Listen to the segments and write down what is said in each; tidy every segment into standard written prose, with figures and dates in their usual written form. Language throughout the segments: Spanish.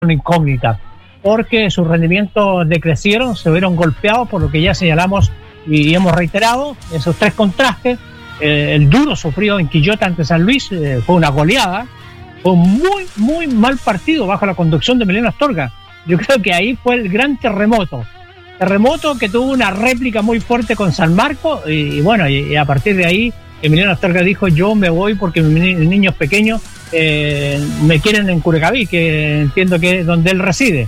una incógnita, porque sus rendimientos decrecieron, se vieron golpeados por lo que ya señalamos y hemos reiterado, esos tres contrastes. El duro sufrido en Quillota ante San Luis fue una goleada, fue un muy mal partido bajo la conducción de Emiliano Astorga. Yo creo que ahí fue el gran terremoto que tuvo una réplica muy fuerte con San Marcos y a partir de ahí Emiliano Astorga dijo: yo me voy porque mis niños pequeños me quieren en Curacaví, que entiendo que es donde él reside.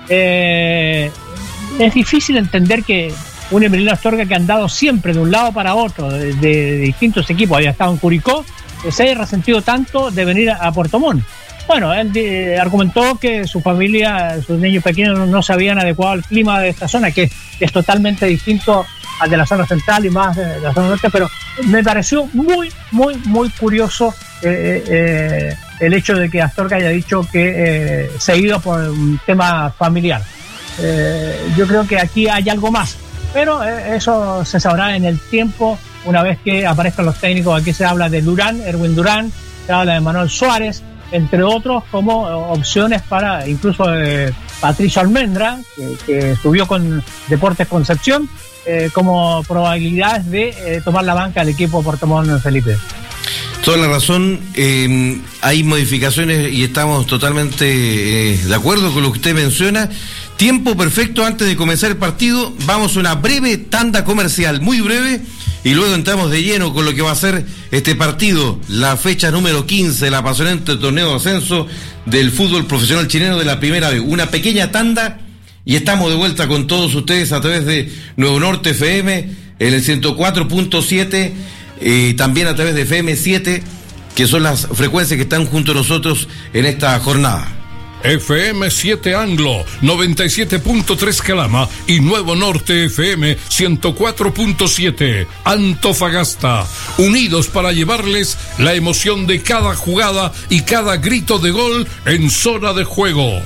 Es difícil entender que un Emiliano Astorga que ha andado siempre de un lado para otro, de distintos equipos, había estado en Curicó, se haya resentido tanto de venir a Puerto Montt. Bueno, él argumentó que su familia, sus niños pequeños no se habían adecuado al clima de esta zona, que es totalmente distinto al de la zona central y más de la zona norte, pero me pareció muy curioso el hecho de que Astorga haya dicho que se ha ido por un tema familiar. Yo creo que aquí hay algo más, pero eso se sabrá en el tiempo, una vez que aparezcan los técnicos. Aquí se habla de Durán, Erwin Durán, se habla de Manuel Suárez, entre otros, como opciones para incluso Patricio Almendra, que subió con Deportes Concepción, como probabilidades de tomar la banca del equipo Puerto Montt, Felipe. Toda la razón, hay modificaciones y estamos totalmente de acuerdo con lo que usted menciona. Tiempo perfecto antes de comenzar el partido, vamos a una breve tanda comercial, muy breve, y luego entramos de lleno con lo que va a ser este partido, la fecha número 15 del apasionante torneo de ascenso del fútbol profesional chileno de la Primera B. Una pequeña tanda y estamos de vuelta con todos ustedes a través de Nuevo Norte FM, en el 104.7, también a través de FM 7, que son las frecuencias que están junto a nosotros en esta jornada. FM 7 Anglo, 97.3 Calama y Nuevo Norte FM 104.7 Antofagasta, unidos para llevarles la emoción de cada jugada y cada grito de gol en zona de juego.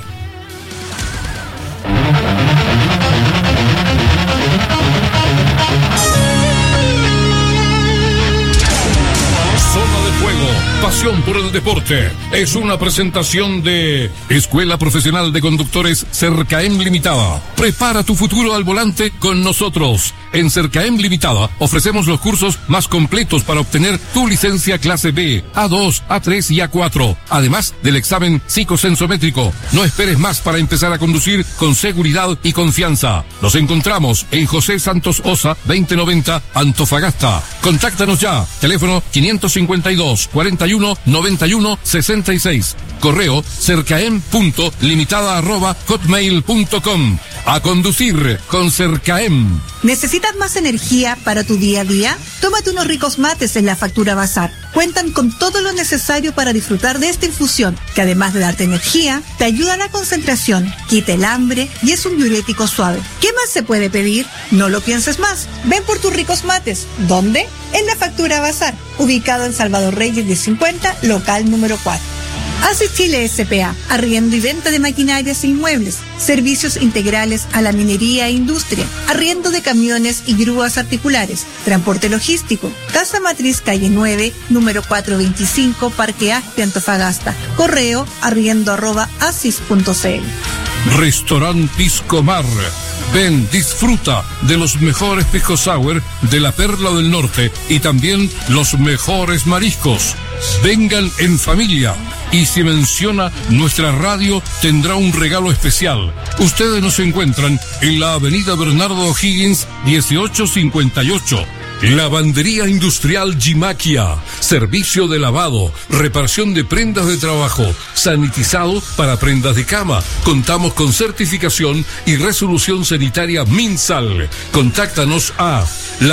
Pasión por el deporte es una presentación de Escuela Profesional de Conductores Cercaem Limitada. Prepara tu futuro al volante con nosotros. En Cercaem Limitada ofrecemos los cursos más completos para obtener tu licencia clase B, A2, A3 y A4, además del examen psicosensométrico. No esperes más para empezar a conducir con seguridad y confianza. Nos encontramos en José Santos Osa, 2090, Antofagasta. Contáctanos ya. Teléfono 552 41 91 66. Correo cercaem.limitada@hotmail.com. A conducir con Cercaem. ¿Necesitas más energía para tu día a día? Tómate unos ricos mates en la Factura Bazar. Cuentan con todo lo necesario para disfrutar de esta infusión, que además de darte energía, te ayuda a la concentración, quita el hambre y es un diurético suave. ¿Qué más se puede pedir? No lo pienses más. Ven por tus ricos mates. ¿Dónde? En la Factura Bazar, ubicado en Salvador Reyes 1050, local número 4. Hace Chile S.p.A. Arriendo y venta de maquinarias e inmuebles, servicios integrales a la minería e industria, arriendo de camiones y grúas articulares, transporte logístico. Casa Matriz, calle 9, número 425, Parque Aspe, Antofagasta. Correo arriendo@asis.cl. Restaurant Pisco Mar. Ven, disfruta de los mejores pisco sour de la Perla del Norte y también los mejores mariscos. Vengan en familia y si menciona nuestra radio tendrá un regalo especial. Ustedes nos encuentran en la avenida Bernardo O'Higgins 1858. Lavandería Industrial Gimaquia, servicio de lavado, reparación de prendas de trabajo, sanitizado para prendas de cama. Contamos con certificación y resolución sanitaria MinSal. Contáctanos a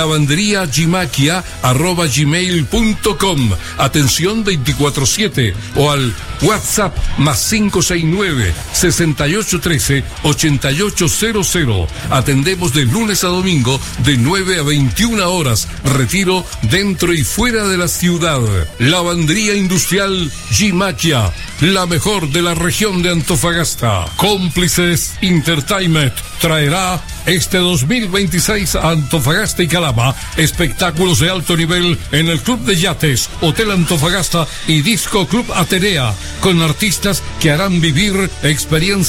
lavanderiagimaquia@gmail.com. Atención 24/7 o al WhatsApp +569 6813 8800. Atendemos de lunes a domingo de 9 a 21 horas. Retiro dentro y fuera de la ciudad. Lavandería Industrial Gimaquia, la mejor de la región de Antofagasta. Cómplices Entertainment traerá este 2026 a Antofagasta y Calama espectáculos de alto nivel en el Club de Yates, Hotel Antofagasta y Disco Club Atenea. con artistas que harán vivir experiencias